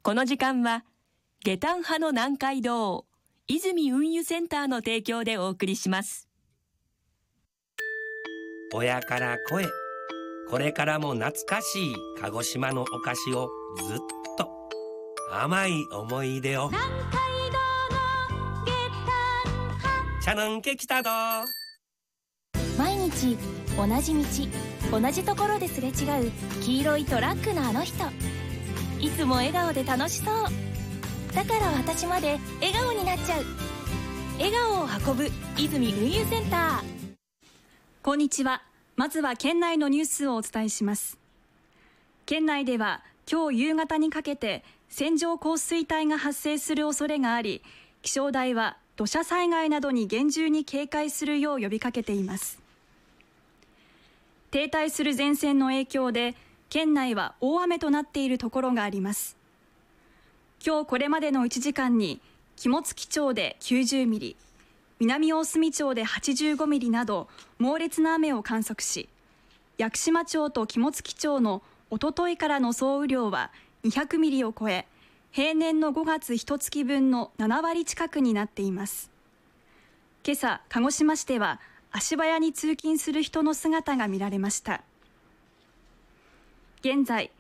この時間は下旦派の南海道泉運輸センターの提供でお送りします。 親から子へ、これからも懐かしい鹿児島のお菓子をずっと甘い思い出を南海道の下旦派茶のんけ来たど。 毎日同じ道同じところですれ違う黄色いトラックのあの人、いつも笑顔で楽しそう。だから私まで笑顔になっちゃう。笑顔を運ぶ泉運輸センター。 こんにちは。まずは県内のニュースをお伝えします。県内では今日夕方にかけて線状降水帯が発生する恐れがあり、気象台は土砂災害などに厳重に警戒するよう呼びかけています。停滞する前線の影響で県内は大雨となっているところがあります。今日これまでの1時間に肝付町で90ミリ、南大隅町で85ミリなど猛烈な雨を観測し、屋久島町と肝付町のおとといからの総雨量は200ミリを超え、平年の5月1月分の7割近くになっています。今朝、鹿児島市では足早に通勤する人の姿が見られました。現在、